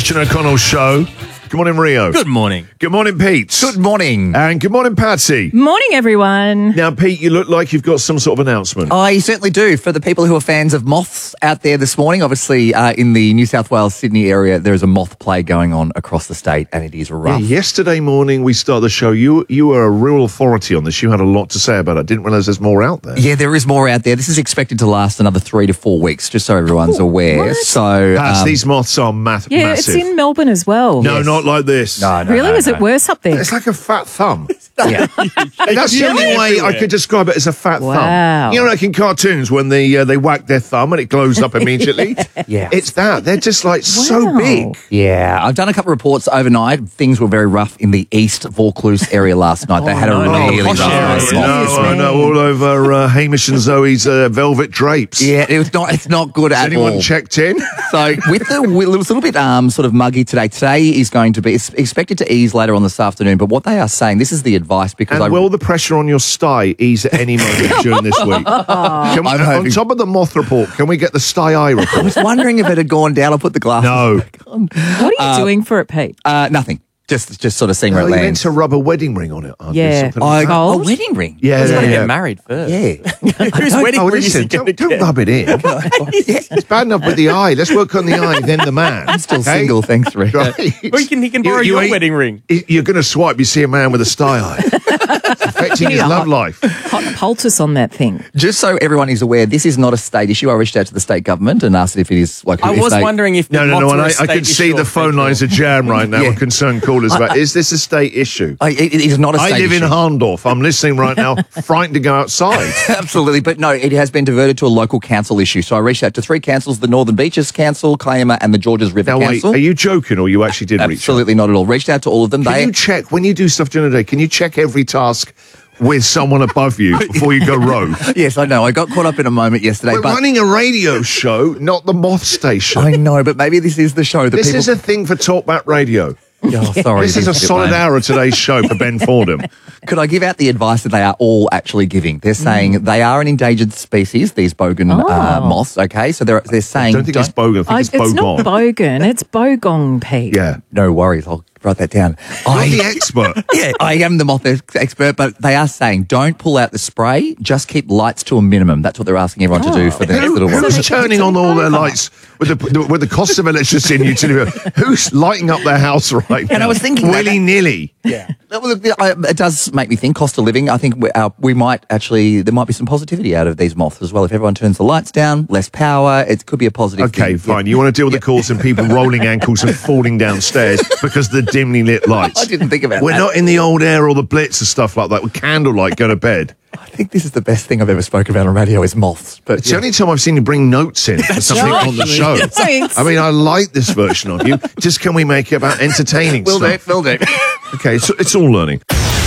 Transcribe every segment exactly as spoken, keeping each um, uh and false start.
Christian O'Connell Show. Good morning, Rio. Good morning. Good morning, Pete. Good morning. And good morning, Patsy. Morning, everyone. Now, Pete, you look like you've got some sort of announcement. I certainly do. For the people who are fans of moths out there this morning, obviously uh, in the New South Wales, Sydney area, there is a moth plague going on across the state, and it is rough. Yeah, yesterday morning, we started the show. You you were a real authority on this. You had a lot to say about it. I didn't realise there's more out there. Yeah, there is more out there. This is expected to last another three to four weeks, just so everyone's Ooh, aware. what? So, Pats, um, these moths are ma- Yeah, massive. it's in Melbourne as well. No, Yes. not like this. no, no, Really? no, Is no. it worse up there? It's like a fat thumb. Yeah. That's the only way I could describe it as a fat Wow. thumb. You know, like in cartoons when they uh, they whack their thumb and it glows up immediately. Yeah. It's that. They're just like so Wow. big. Yeah, I've done a couple of reports overnight. Things were very rough in the East Vaucluse area last night. They had a no, no, really posh rough area. night. Excuse No, I me. know, all over uh, Hamish and Zoe's uh, velvet drapes. Yeah, it was not. It's not good Has at anyone all. checked in? So with the, it was a little bit um, sort of muggy today. Today is going to be it's expected to ease later on this afternoon. But what they are saying, this is the advice because And I will the pressure on your sty ease at any moment during this week? Can we, I'm on hoping- top of the moth report, can we get the sty eye report? was wondering if it had gone down. I'll put the glasses No. back on. What are you doing for it, Pete? Uh, nothing. Just just sort of seeing Oh, where it you meant lands. to rub a wedding ring on it. aren't you? Yeah. Something I, like that. a Gold? wedding ring. Yeah, He's yeah, got to yeah. get married first. Yeah. Whose wedding Oh, ring is he listen, going to don't, don't get? rub it in. It's bad enough with the eye. Let's work on the eye, then the man. I'm still okay? single, thanks, Rick. Right. Well, he can, he can borrow You- you your ain't- wedding ring. You're going to swipe, you see a man with a sty eye. It's affecting his Yeah. love life. Hot poultice on that thing. Just so everyone is aware, this is not a state issue. I reached out to the state government and asked if it is like. I if was they- wondering if No, the no, no. moths And were I, a I state can see issue the or phone federal. lines are jammed right now Yeah. with concerned callers about, is this a state issue? I, it, it is not a I state live in issue. Harndorf. I'm listening right now, frightened to go outside. Absolutely, but no, it has been diverted to a local council issue. So I reached out to three councils: the Northern Beaches Council, Kiama, and the Georges River Now, wait, Council. are you joking or you actually did reach out? Absolutely not at all. Reached out to all of them. Can They you check, when you do stuff during the day, can you check every task with someone above you before you go rogue? yes, I know. I got caught up in a moment yesterday, We're but running a radio show, not the moth station. I know. But maybe this is the show that This people. is a thing for Talkback Radio. oh, sorry, This it is a bit solid lame. hour of today's show for Ben Fordham. Could I give out the advice that they are all actually giving? They're saying they are an endangered species, these bogan uh, Oh. moths, okay? So they're, they're I saying... don't think it's bogan, I think I, it's, it's not bogon. bogan, it's bogong, Pete. Yeah. No worries, I'll write that down. I'm the I, expert. yeah, I am the moth ex- expert, but they are saying don't pull out the spray, just keep lights to a minimum. That's what they're asking everyone to do for the next Who, little while. who's turning on all their lights with the, with the cost of electricity and utility? Who's lighting up their house right now? And I was thinking that- willy-nilly. Yeah. Well, it does make me think, cost of living. I think we, uh, we might actually, there might be some positivity out of these moths as well. If everyone turns the lights down, less power, it could be a positive Okay, thing. fine. You want to deal with the calls and people rolling ankles and falling downstairs because of the dimly lit lights. I didn't think about We're that. not in the old air or the Blitz and stuff like that with candlelight go to bed. I think this is the best thing I've ever spoken about on radio is moths. But It's the only time I've seen you bring notes in for something right. on the show. Thanks. I mean, I like this version of you. Just can we make it about entertaining will do, stuff? will do. Okay, it's, it's all learning.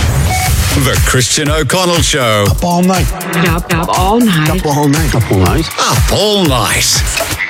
The Christian O'Connell Show. Up all night. Up, up all night. Up all night. Up all night. Up all night.